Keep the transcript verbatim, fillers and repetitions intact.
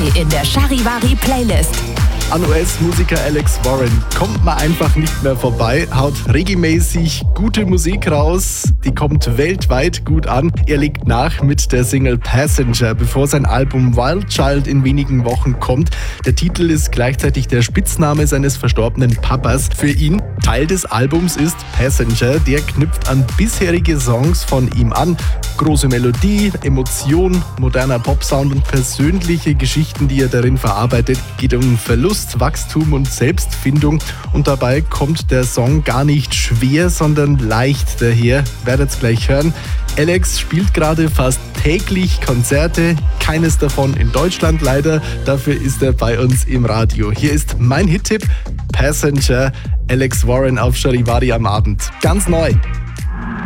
in der Charivari-Playlist. An U S-Musiker Alex Warren kommt man einfach nicht mehr vorbei, haut regelmäßig gute Musik raus, die kommt weltweit gut an. Er legt nach mit der Single Passenger, bevor sein Album Wild Child in wenigen Wochen kommt. Der Titel ist gleichzeitig der Spitzname seines verstorbenen Papas. Für ihn Teil des Albums ist Passenger, der knüpft an bisherige Songs von ihm an. Große Melodie, Emotion, moderner Popsound und persönliche Geschichten, die er darin verarbeitet, geht um Verlust, Wachstum und Selbstfindung, und dabei kommt der Song gar nicht schwer, sondern leicht daher. Werdet's gleich hören. Alex spielt gerade fast täglich Konzerte, keines davon in Deutschland leider, dafür ist er bei uns im Radio. Hier ist mein Hit-Tipp, Passenger, Alex Warren auf Charivari am Abend. Ganz neu.